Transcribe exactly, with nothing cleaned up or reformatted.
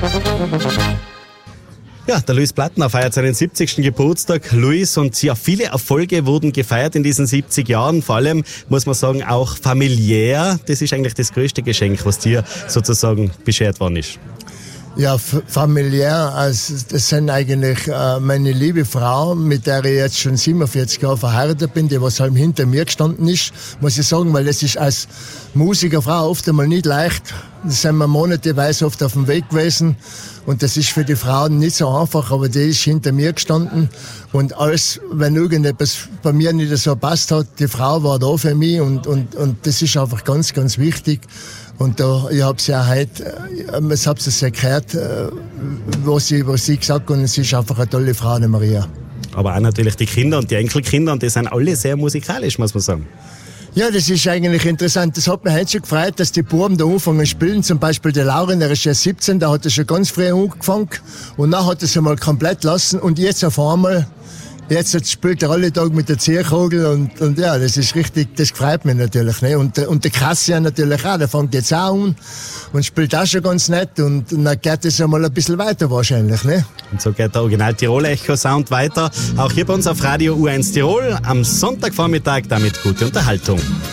Ja, der Luis Plattner feiert seinen siebzigsten Geburtstag. Luis, und ja, viele Erfolge wurden gefeiert in diesen siebzig Jahren. Vor allem, muss man sagen, auch familiär. Das ist eigentlich das größte Geschenk, was dir sozusagen beschert worden ist. Ja, f- familiär, also das sind eigentlich äh, meine liebe Frau, mit der ich jetzt schon siebenundvierzig Jahre verheiratet bin, die was halt hinter mir gestanden ist, muss ich sagen, weil das ist als Musikerfrau oft einmal nicht leicht. Das sind wir monateweise oft auf dem Weg gewesen und das ist für die Frauen nicht so einfach, aber die ist hinter mir gestanden und alles, wenn irgendetwas bei mir nicht so passt hat, die Frau war da für mich und, und, und das ist einfach ganz, ganz wichtig. Und da, ich habe sie ja heute, ich habe sie ja gehört, was sie, was sie gesagt hat, und es ist einfach eine tolle Frau, die Maria. Aber auch natürlich die Kinder und die Enkelkinder, und die sind alle sehr musikalisch, muss man sagen. Ja, das ist eigentlich interessant. Das hat mich heute schon gefreut, dass die Buben da anfangen zu spielen. Zum Beispiel der Lauren, der ist ja siebzehn, der hat das schon ganz früh angefangen. Und dann hat er es einmal komplett lassen. Und jetzt auf einmal, jetzt, jetzt spielt er alle Tage mit der Zierkugel. Und, und ja, das ist richtig, das freut mich natürlich. Ne? Und, und der Kassian natürlich auch, der fängt jetzt auch an und spielt auch schon ganz nett. Und, und dann geht es einmal ein bisschen weiter wahrscheinlich. Ne? Und so geht der Original Tirol Echo Sound weiter. Auch hier bei uns auf Radio U eins Tirol am Sonntagvormittag, damit gute Unterhaltung.